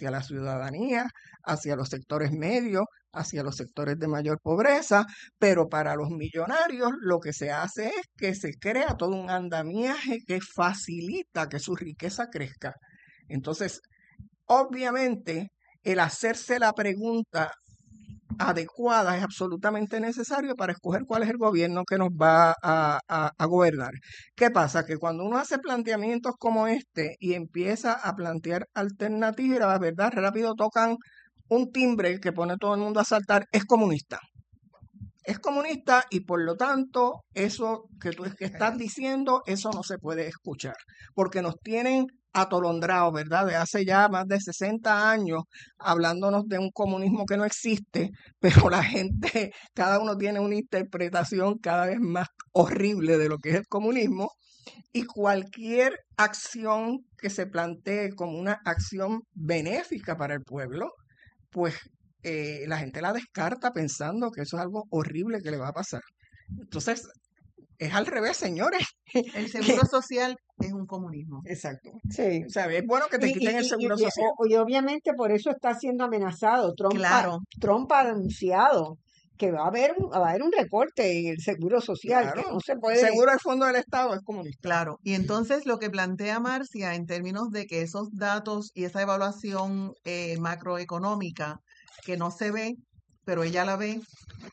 hacia la ciudadanía, hacia los sectores medios, hacia los sectores de mayor pobreza, pero para los millonarios lo que se hace es que se crea todo un andamiaje que facilita que su riqueza crezca. Entonces, obviamente, el hacerse la pregunta adecuada es absolutamente necesario para escoger cuál es el gobierno que nos va a gobernar. ¿Qué pasa? Que cuando uno hace planteamientos como este y empieza a plantear alternativas, ¿verdad? Rápido tocan un timbre que pone todo el mundo a saltar, es comunista. Es comunista y por lo tanto eso que tú estás diciendo, eso no se puede escuchar, porque nos tienen atolondrados, ¿verdad? De hace ya más de 60 años hablándonos de un comunismo que no existe, pero la gente, cada uno tiene una interpretación cada vez más horrible de lo que es el comunismo y cualquier acción que se plantee como una acción benéfica para el pueblo, pues la gente la descarta pensando que eso es algo horrible que le va a pasar. Entonces, es al revés, señores. El seguro social es un comunismo. Exacto. Sí. O sea, es bueno que te quiten el seguro social. Y obviamente por eso está siendo amenazado. Claro. Trump ha anunciado que va a haber un recorte en el seguro social, Claro. que no se puede. Seguro el fondo del Estado es comunista. Claro, y entonces lo que plantea Marcia en términos de que esos datos y esa evaluación macroeconómica que no se ve, pero ella la ve,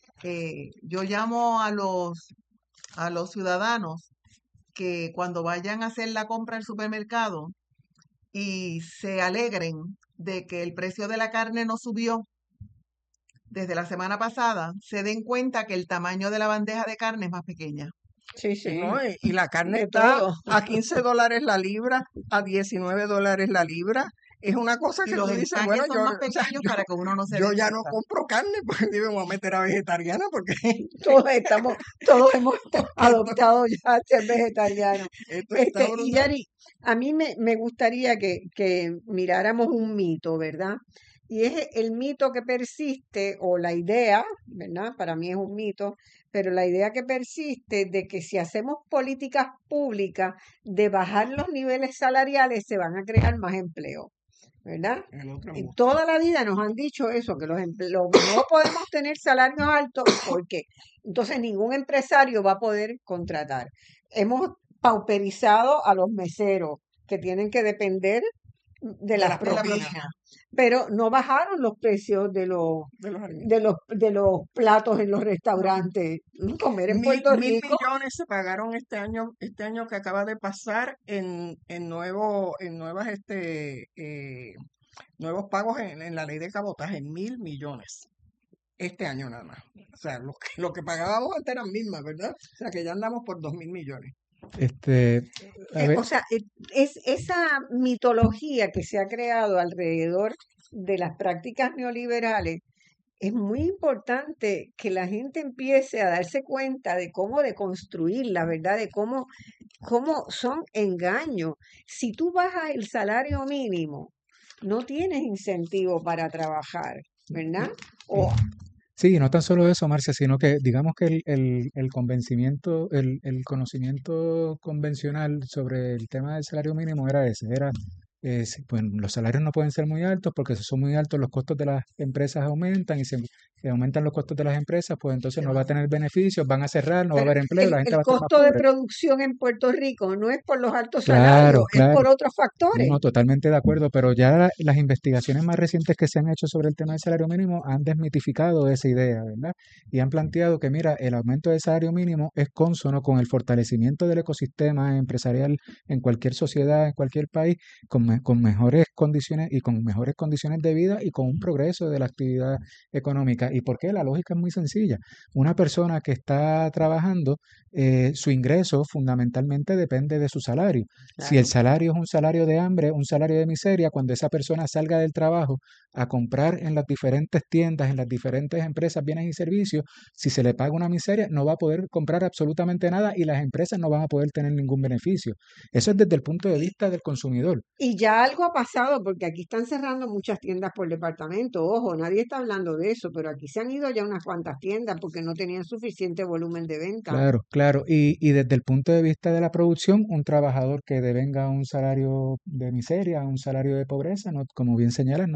yo llamo a los ciudadanos que cuando vayan a hacer la compra al supermercado y se alegren de que el precio de la carne no subió desde la semana pasada, se den cuenta que el tamaño de la bandeja de carne es más pequeña. Sí, sí. ¿No? Y la carne De está todo. a $15 la libra, a $19 la libra. Es una cosa Y que los tú dices, empaques bueno, son más pequeños para que uno no se yo dé ya no cuenta. compro carne porque me voy a meter a vegetariana porque Todos hemos adoptado ya ser vegetarianos. esto está Y brutal. Yari, a mí me gustaría que miráramos un mito, ¿verdad? Y es el mito que persiste, o la idea, ¿verdad? Para mí es un mito, pero la idea que persiste de que si hacemos políticas públicas de bajar los niveles salariales, se van a crear más empleo, ¿verdad? El otro Y embuste. toda la vida nos han dicho eso, que no podemos tener salarios altos porque entonces ningún empresario va a poder contratar. Hemos pauperizado a los meseros que tienen que depender de las propinas, pero no bajaron los precios de los platos en los restaurantes. Comer en Puerto Mil Rico. millones se pagaron este año que acaba de pasar nuevos pagos en la ley de cabotaje, 1.000 millones. Este año nada más. O sea, lo que pagábamos antes eran mismas, ¿verdad? O sea, que ya andamos por 2.000 millones. A ver. O sea, es esa mitología que se ha creado alrededor de las prácticas neoliberales. Es muy importante que la gente empiece a darse cuenta de cómo deconstruirla, ¿verdad? De cómo son engaños. Si tú bajas el salario mínimo, no tienes incentivo para trabajar, ¿verdad? Sí, no tan solo eso, Marcia, sino que digamos que el convencimiento, el conocimiento convencional sobre el tema del salario mínimo era ese, bueno, los salarios no pueden ser muy altos porque si son muy altos los costos de las empresas aumentan y si aumentan los costos de las empresas, pues entonces no va a tener beneficios, van a cerrar, no va a haber empleo, la gente va a estar más costo de pobre. producción en Puerto Rico no es por los altos Claro, salarios, es por otros factores. No, totalmente de acuerdo, pero ya las investigaciones más recientes que se han hecho sobre el tema del salario mínimo han desmitificado esa idea, ¿verdad? Y han planteado que, mira, el aumento del salario mínimo es cónsono con el fortalecimiento del ecosistema empresarial en cualquier sociedad, en cualquier país, con mejores condiciones y con mejores condiciones de vida y con un progreso de la actividad económica. ¿Y por qué? La lógica es muy sencilla. Una persona que está trabajando, su ingreso fundamentalmente depende de su salario. Claro. Si el salario es un salario de hambre, un salario de miseria, cuando esa persona salga del trabajo a comprar en las diferentes tiendas, en las diferentes empresas, bienes y servicios, si se le paga una miseria, no va a poder comprar absolutamente nada y las empresas no van a poder tener ningún beneficio. Eso es desde el punto de vista del consumidor. Y ya algo ha pasado, porque aquí están cerrando muchas tiendas por departamento. Ojo, nadie está hablando de eso, pero aquí se han ido ya unas cuantas tiendas porque no tenían suficiente volumen de venta. Claro, claro. Y desde el punto de vista de la producción, un trabajador que devenga un salario de miseria, un salario de pobreza, no, como bien señalas,